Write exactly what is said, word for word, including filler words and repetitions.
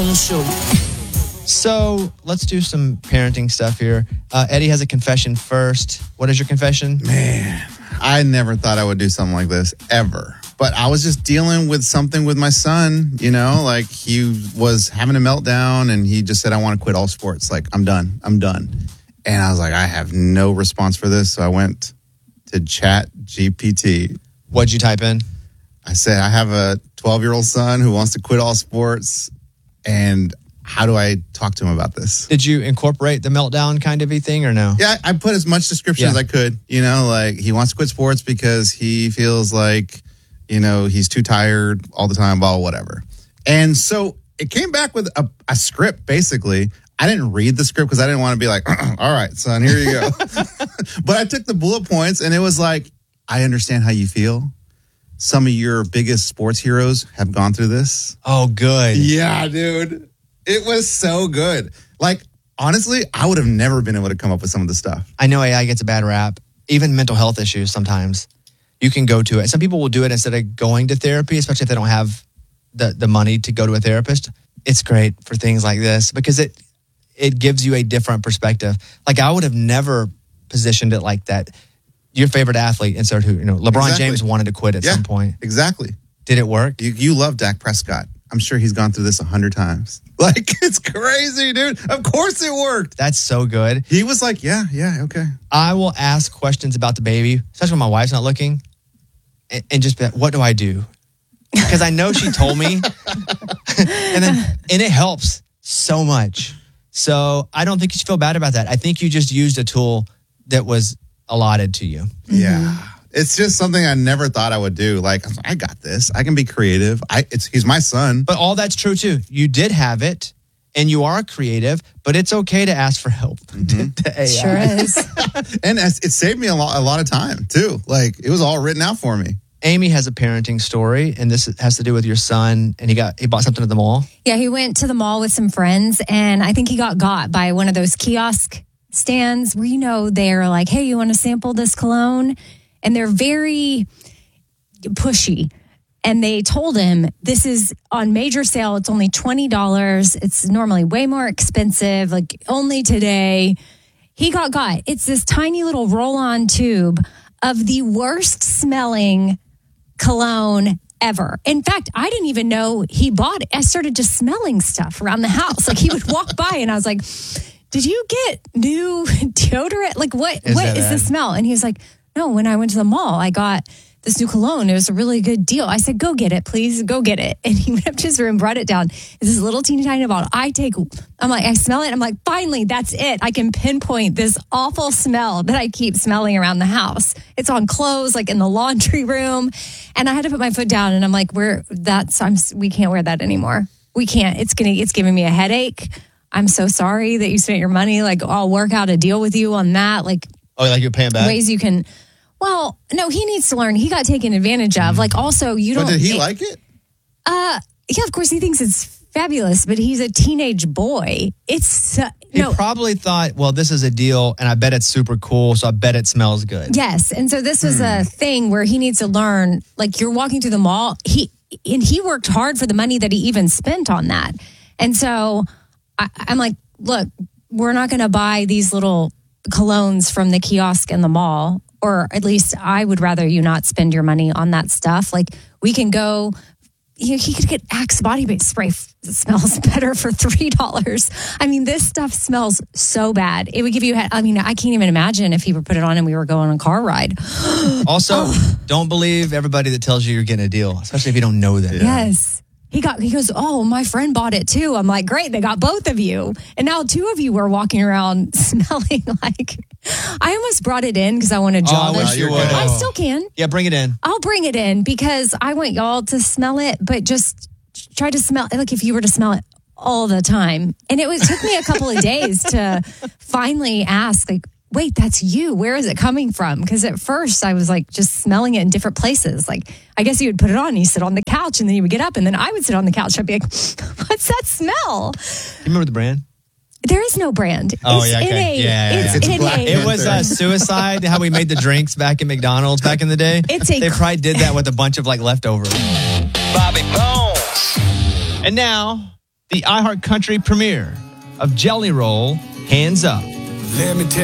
the show. So let's do some parenting stuff here. Uh, Eddie has a confession first. What is your confession? Man, I never thought I would do something like this, ever. But I was just dealing with something with my son, you know, like he was having a meltdown and he just said, I want to quit all sports. Like, I'm done. I'm done. And I was like, I have no response for this. So I went to Chat G P T. What'd you type in? I said, I have a twelve-year-old son who wants to quit all sports. And how do I talk to him about this? Did you incorporate the meltdown kind of a thing or no? Yeah, I put as much description Yeah. as I could. You know, like he wants to quit sports because he feels like, you know, he's too tired all the time, blah, whatever. And so it came back with a, a script, basically. I didn't read the script because I didn't want to be like, all right, son, here you go. But I took the bullet points and it was like, I understand how you feel. Some of your biggest sports heroes have gone through this. Oh, good. Yeah, dude. It was so good. Like, honestly, I would have never been able to come up with some of the stuff. I know A I gets a bad rap. Even mental health issues sometimes. You can go to it. Some people will do it instead of going to therapy, especially if they don't have the, the money to go to a therapist. It's great for things like this because it it gives you a different perspective. Like, I would have never positioned it like that. Your favorite athlete, insert who, you know, LeBron Exactly. James wanted to quit at Yeah, some point. Exactly. Did it work? You, you love Dak Prescott. I'm sure he's gone through this a hundred times. Like, it's crazy, dude. Of course it worked. That's so good. He was like, yeah, yeah, okay. I will ask questions about the baby, especially when my wife's not looking, and, and just be like, what do I do? Because I know she told me, and then and it helps so much. So I don't think you should feel bad about that. I think you just used a tool that was allotted to you. Yeah. It's just something I never thought I would do. Like, I got this. I can be creative. I it's he's my son. But all that's true too. You did have it, and you are creative. But it's okay to ask for help. Mm-hmm. to A I. Sure is. And it saved me a lot, a lot of time too. Like, it was all written out for me. Amy has a parenting story, and this has to do with your son. And he got he bought something at the mall. Yeah, he went to the mall with some friends, and I think he got got by one of those kiosk stands where, you know, they're like, hey, you want to sample this cologne? And they're very pushy. And they told him, this is on major sale. It's only twenty dollars. It's normally way more expensive, like only today. He got got. It's this tiny little roll-on tube of the worst smelling cologne ever. In fact, I didn't even know he bought it. I started just smelling stuff around the house. Like, he would walk by and I was like, did you get new deodorant? Like, what, Is what that is bad? the smell? And he was like, no, when I went to the mall, I got this new cologne. It was a really good deal. I said, go get it, please. Go get it. And he went up to his room, brought it down. It's this little teeny tiny bottle. I take, I'm like, I smell it. I'm like, finally, that's it. I can pinpoint this awful smell that I keep smelling around the house. It's on clothes, like in the laundry room. And I had to put my foot down and I'm like, we're, that's, I'm, we can't wear that anymore. We can't. It's going to, it's giving me a headache. I'm so sorry that you spent your money. Like, I'll work out a deal with you on that. Like, Oh, like you're paying back? ways you can. Well, no, he needs to learn. He got taken advantage of. Like, also, you But don't. did he it- like it? Uh, yeah, of course, he thinks it's fabulous, but he's a teenage boy. It's uh, He no. probably thought, well, this is a deal, and I bet it's super cool, so I bet it smells good. Yes, and so this was a thing where he needs to learn. Like, you're walking through the mall. He and he worked hard for the money that he even spent on that. And so I, I'm like, look, we're not going to buy these little colognes from the kiosk in the mall, or at least I would rather you not spend your money on that stuff. Like, we can go, you know, he could get Axe body spray f- that smells better for three dollars. I mean, this stuff smells so bad. It would give you, I mean, I can't even imagine if he would put it on and we were going on a car ride. Also, don't believe everybody that tells you you're getting a deal, especially if you don't know them. Yes. He got. He goes, oh, my friend bought it too. I'm like, great, they got both of you. And now two of you were walking around smelling like, I almost brought it in because I want to Oh, jaw I wish this. you you're would. good. I still can. Yeah, bring it in. I'll bring it in because I want y'all to smell it, but just try to smell like if you were to smell it all the time. And it was took me a couple of days to finally ask, like, wait, that's you. Where is it coming from? Because at first I was like just smelling it in different places. Like, I guess you would put it on and you sit on the couch and then you would get up and then I would sit on the couch. I'd be like, what's that smell? You remember the brand? There is no brand. Oh, it's yeah, in okay. a, Yeah, yeah, it's yeah. It's in Black a, It was uh, suicide, how we made the drinks back in McDonald's back in the day. It's a- they probably did that with a bunch of like leftovers. Bobby Bones. And now, the iHeart Country premiere of Jelly Roll, Hands Up. Let me tell